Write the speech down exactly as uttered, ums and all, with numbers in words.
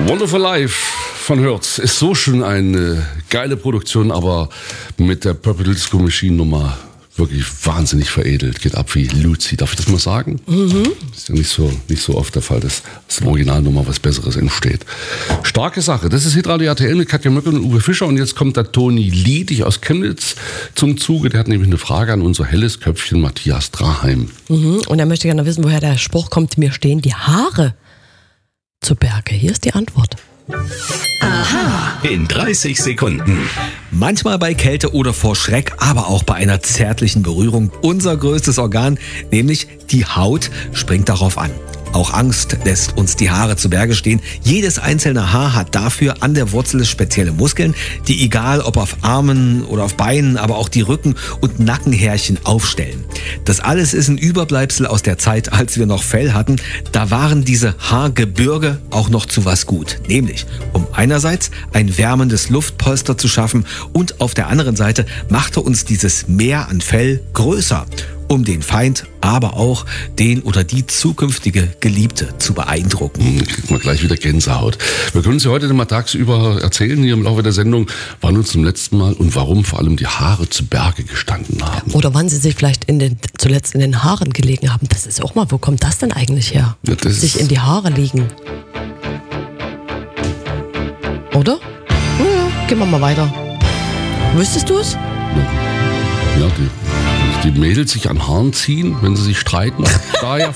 Wonderful Life von Hertz ist so schon eine geile Produktion, aber mit der Purple Disco Machine Nummer wirklich wahnsinnig veredelt. Geht ab wie Lucy. Darf ich das mal sagen? Mhm. Ist ja nicht so, nicht so oft der Fall, dass aus der Originalnummer was Besseres entsteht. Starke Sache. Das ist Hitradio R T L mit Katja Möckel und Uwe Fischer. Und jetzt kommt der Toni Liedig aus Chemnitz zum Zuge. Der hat nämlich eine Frage an unser helles Köpfchen Matthias Draheim. Mhm. Und er möchte gerne wissen, woher der Spruch kommt, mir stehen die Haare zu Berge. Hier ist die Antwort. Aha. In dreißig Sekunden. Manchmal bei Kälte oder vor Schreck, aber auch bei einer zärtlichen Berührung. Unser größtes Organ, nämlich die Haut, springt darauf an. Auch Angst lässt uns die Haare zu Berge stehen. Jedes einzelne Haar hat dafür an der Wurzel spezielle Muskeln, die egal ob auf Armen oder auf Beinen, aber auch die Rücken- und Nackenhärchen aufstellen. Das alles ist ein Überbleibsel aus der Zeit, als wir noch Fell hatten. Da waren diese Haargebirge auch noch zu was gut. Nämlich, um einerseits ein wärmendes Luftpolster zu schaffen und auf der anderen Seite machte uns dieses Meer an Fell größer, um den Feind, aber auch den oder die zukünftige Geliebte zu beeindrucken. Hm, kriegt man gleich wieder Gänsehaut. Wir können uns ja heute mal tagsüber erzählen, hier im Laufe der Sendung, wann uns zum letzten Mal und warum vor allem die Haare zu Berge gestanden haben. Oder wann sie sich vielleicht in den, zuletzt in den Haaren gelegen haben. Das ist auch mal, wo kommt das denn eigentlich her? Ja, das sich in die Haare liegen. Oder? Ja, ja, gehen wir mal weiter. Wüsstest du es? Ja, die, die Mädels sich an Haaren ziehen, wenn sie sich streiten. Daher